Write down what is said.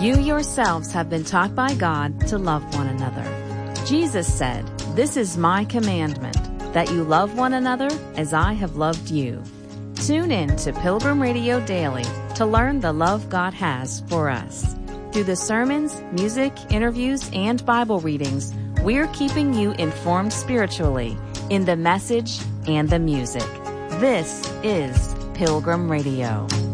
You yourselves have been taught by God to love one another. Jesus said, "This is my commandment, that you love one another as I have loved you." Tune in to Pilgrim Radio Daily to learn the love God has for us. Through the sermons, music, interviews, and Bible readings, we're keeping you informed spiritually in the message and the music. This is Pilgrim Radio.